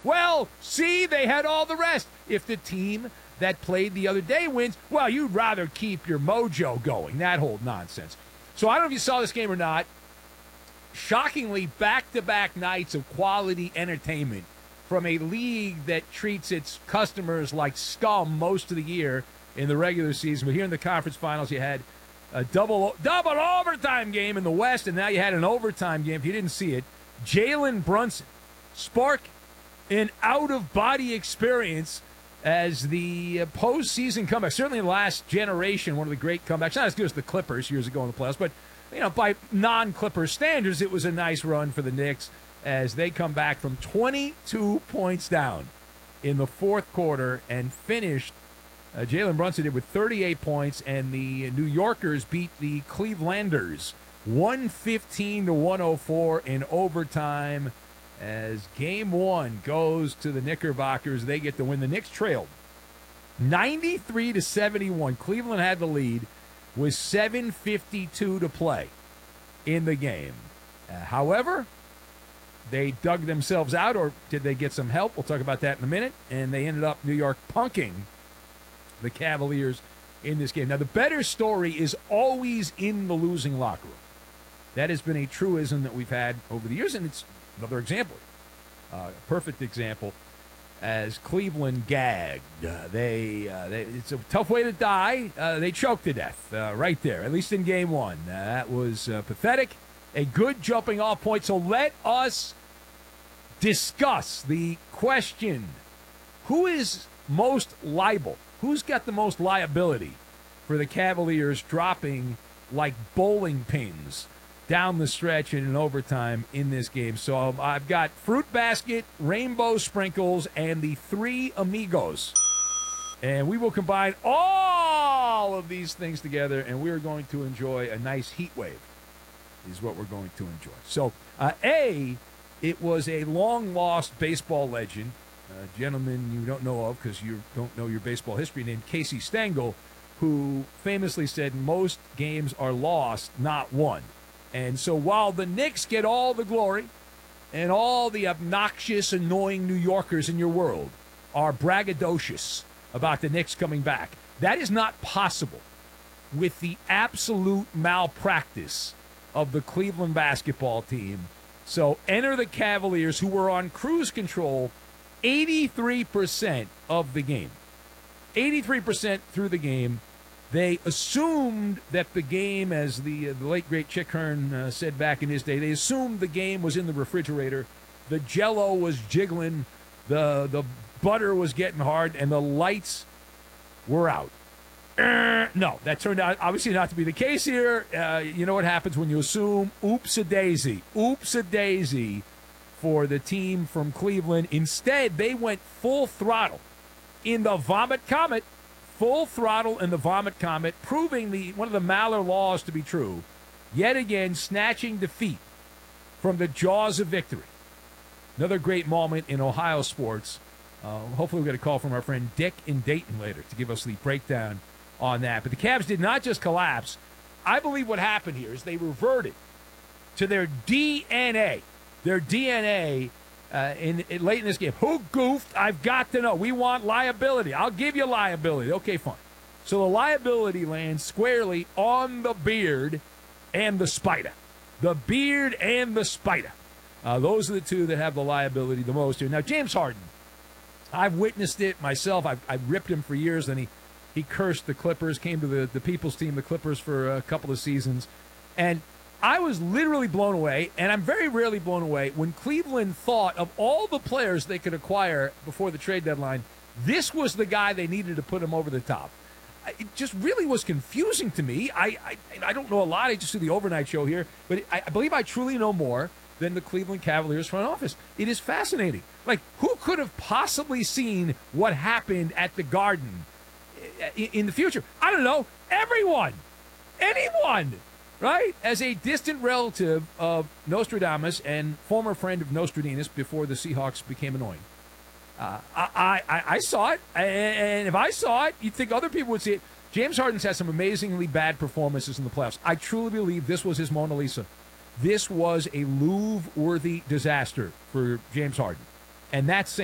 Well, see, they had all the rest. If the team that played the other day wins, well, you'd rather keep your mojo going. That whole nonsense. So I don't know if you saw this game or not. Shockingly, back-to-back nights of quality entertainment from a league that treats its customers like scum most of the year in the regular season. But here in the conference finals, you had a double overtime game in the West, and now you had an overtime game. If you didn't see it, Jalen Brunson spark an out-of-body experience as the postseason comeback. Certainly in the last generation, one of the great comebacks. Not as good as the Clippers years ago in the playoffs, but by non-Clippers standards, it was a nice run for the Knicks as they come back from 22 points down in the fourth quarter and finished. Jalen Brunson did with 38 points, and the New Yorkers beat the Clevelanders 115-104 in overtime. As game one goes to the Knickerbockers, they get the win. The Knicks trailed 93-71. Cleveland had the lead with 7:52 to play in the game. However, they dug themselves out, or did they get some help? We'll talk about that in a minute. And they ended up New York punking the Cavaliers in this game. Now, the better story is always in the losing locker room. That has been a truism that we've had over the years, and it's another example, a perfect example, as Cleveland gagged. It's a tough way to die. They choked to death right there, at least in game one. That was pathetic. A good jumping off point. So let us discuss the question, who is most liable? Who's got the most liability for the Cavaliers dropping like bowling pins down the stretch in an overtime in this game? So I've got Fruit Basket, Rainbow Sprinkles, and the Three Amigos. And we will combine all of these things together, and we're going to enjoy a nice heat wave is what we're going to enjoy. So, it was a long-lost baseball legend, a gentleman you don't know of because you don't know your baseball history, named Casey Stengel, who famously said most games are lost, not won. And so while the Knicks get all the glory and all the obnoxious, annoying New Yorkers in your world are braggadocious about the Knicks coming back, that is not possible with the absolute malpractice of the Cleveland basketball team. So enter the Cavaliers, who were on cruise control 83% of the game. 83% through the game. They assumed that the game, as the late, great Chick Hearn said back in his day, they assumed the game was in the refrigerator. The Jell-O was jiggling, the butter was getting hard, and the lights were out. No, that turned out obviously not to be the case here. You know what happens when you assume? Oops-a-daisy. Oops-a-daisy for the team from Cleveland. Instead, they went full throttle in the Vomit Comet. Full throttle in the Vomit Comet, proving one of the Maller laws to be true. Yet again, snatching defeat from the jaws of victory. Another great moment in Ohio sports. Hopefully we'll get a call from our friend Dick in Dayton later to give us the breakdown on that. But the Cavs did not just collapse. I believe what happened here is they reverted to their DNA. Their DNA late in this game. Who goofed? I've got to know. We want liability. I'll give you liability. Okay, fine. So the liability lands squarely on the Beard and the Spider. The Beard and the Spider. Those are the two that have the liability the most here. Now, James Harden, I've witnessed it myself. I've ripped him for years. Then he cursed the Clippers, came to the people's team, the Clippers, for a couple of seasons. And I was literally blown away, and I'm very rarely blown away, when Cleveland thought of all the players they could acquire before the trade deadline, this was the guy they needed to put him over the top. It just really was confusing to me. I don't know a lot. I just do the overnight show here, but I believe I truly know more than the Cleveland Cavaliers front office. It is fascinating. Like, who could have possibly seen what happened at the Garden in the future? I don't know. Everyone. Anyone. Right? As a distant relative of Nostradamus and former friend of Nostradamus before the Seahawks became annoying, I saw it. And if I saw it, you'd think other people would see it. James Harden's had some amazingly bad performances in the playoffs. I truly believe this was his Mona Lisa. This was a Louvre-worthy disaster for James Harden. And that's